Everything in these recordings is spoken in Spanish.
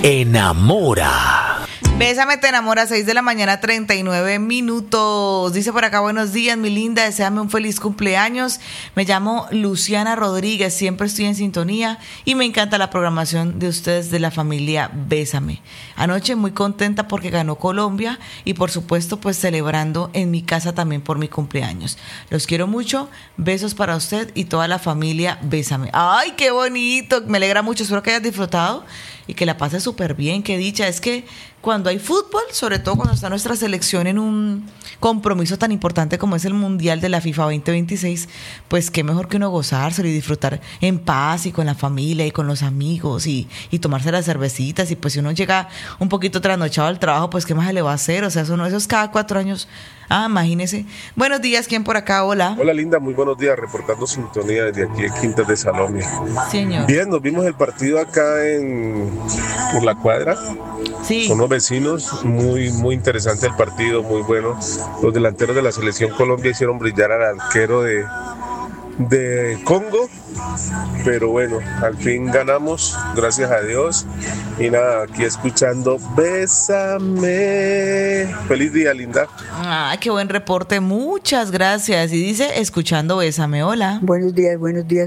enamora. Bésame, te enamora, 6 de la mañana, 39 minutos. Dice por acá, buenos días, mi linda, deséame un feliz cumpleaños. Me llamo Luciana Rodríguez, siempre estoy en sintonía y me encanta la programación de ustedes de la familia Bésame. Anoche muy contenta porque ganó Colombia y por supuesto pues celebrando en mi casa también por mi cumpleaños. Los quiero mucho, besos para usted y toda la familia Bésame. ¡Ay, qué bonito! Me alegra mucho, espero que hayas disfrutado y que la pases súper bien, qué dicha. Es que cuando hay fútbol, sobre todo cuando está nuestra selección en un compromiso tan importante como es el Mundial de la FIFA 2026, pues qué mejor que uno gozárselo y disfrutar en paz y con la familia y con los amigos y tomarse las cervecitas. Y pues si uno llega un poquito trasnochado al trabajo, pues qué más se le va a hacer. O sea, eso es cada 4 años. Ah, imagínese. Buenos días, ¿quién por acá? Hola. Hola, linda, muy buenos días, reportando sintonía desde aquí de Quintas de Salomia. Señor. Bien, nos vimos el partido acá por la cuadra. Sí. Con unos vecinos, muy interesante el partido, muy bueno. Los delanteros de la selección Colombia hicieron brillar al arquero de Congo, pero bueno, al fin ganamos, gracias a Dios. Y nada, aquí escuchando Bésame. Feliz día, linda. Ah, qué buen reporte, muchas gracias. Y dice, escuchando Bésame, hola. Buenos días,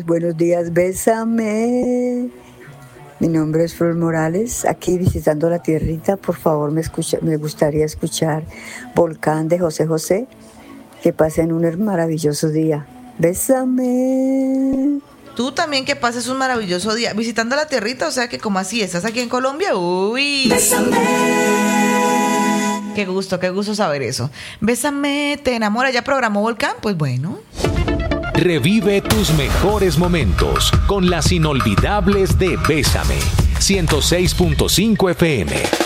Bésame. Mi nombre es Flor Morales, aquí visitando la tierrita. Por favor, me gustaría escuchar Volcán de José José. Que pasen un maravilloso día. Bésame. Tú también que pases un maravilloso día visitando la tierrita, o sea que como así, ¿estás aquí en Colombia? Uy. Bésame. Qué gusto saber eso. Bésame, te enamora, ¿ya programó Volcán? Pues bueno. Revive tus mejores momentos con las inolvidables de Bésame. 106.5 FM.